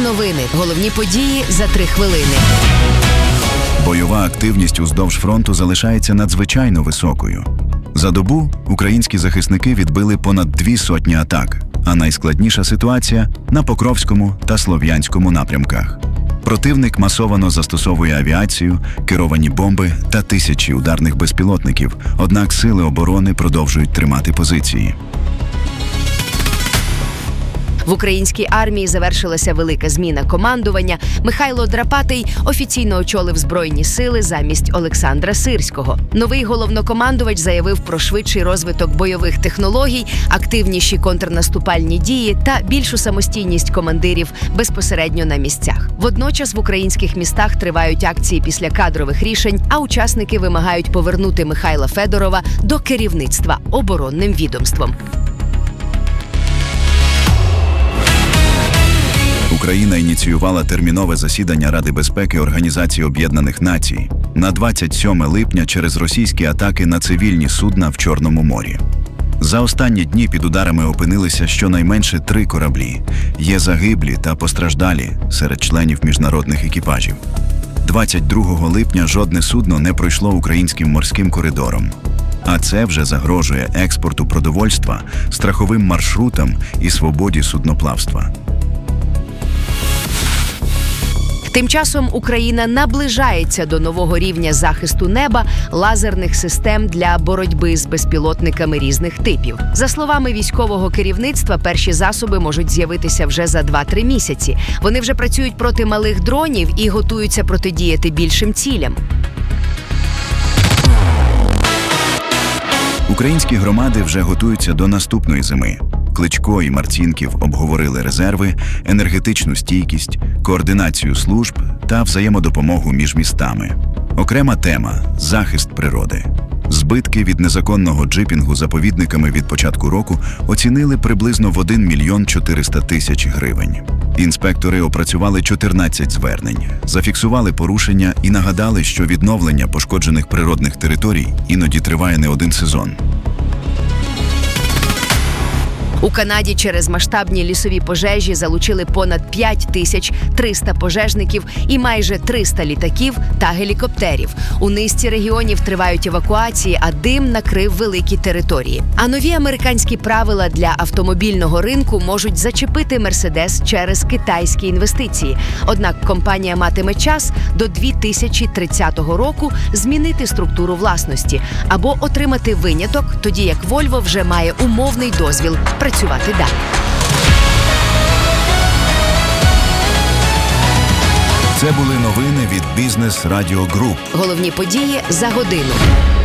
новини. Головні події за 3 хвилини. Бойова активність уздовж фронту залишається надзвичайно високою. За добу українські захисники відбили понад 200 атак, а найскладніша ситуація – на Покровському та Слов'янському напрямках. Противник масовано застосовує авіацію, керовані бомби та тисячі ударних безпілотників, однак сили оборони продовжують тримати позиції. В українській армії завершилася велика зміна командування. Михайло Драпатий офіційно очолив Збройні сили замість Олександра Сирського. Новий головнокомандувач заявив про швидший розвиток бойових технологій, активніші контрнаступальні дії та більшу самостійність командирів безпосередньо на місцях. Водночас в українських містах тривають акції після кадрових рішень, а учасники вимагають повернути Михайла Федорова до керівництва оборонним відомством. Україна ініціювала термінове засідання Ради безпеки Організації Об'єднаних Націй на 27 липня через російські атаки на цивільні судна в Чорному морі. За останні дні під ударами опинилися щонайменше 3 кораблі. Є загиблі та постраждалі серед членів міжнародних екіпажів. 22 липня жодне судно не пройшло українським морським коридором. А це вже загрожує експорту продовольства, страховим маршрутам і свободі судноплавства. Тим часом Україна наближається до нового рівня захисту неба лазерних систем для боротьби з безпілотниками різних типів. За словами військового керівництва, перші засоби можуть з'явитися вже за 2-3 місяці. Вони вже працюють проти малих дронів і готуються протидіяти більшим цілям. Українські громади вже готуються до наступної зими. Кличко і Марцінків обговорили резерви, енергетичну стійкість, координацію служб та взаємодопомогу між містами. Окрема тема – захист природи. Збитки від незаконного джипінгу заповідниками від початку року оцінили приблизно в 1 мільйон 400 тисяч гривень. Інспектори опрацювали 14 звернень, зафіксували порушення і нагадали, що відновлення пошкоджених природних територій іноді триває не один сезон. У Канаді через масштабні лісові пожежі залучили понад 5300 пожежників і майже 300 літаків та гелікоптерів. У низці регіонів тривають евакуації, а дим накрив великі території. А нові американські правила для автомобільного ринку можуть зачепити «Мерседес» через китайські інвестиції. Однак компанія матиме час до 2030 року змінити структуру власності або отримати виняток, тоді як «Вольво» вже має умовний дозвіл працювати далі. Це були новини від Бізнес Радіо Груп. Головні події за годину.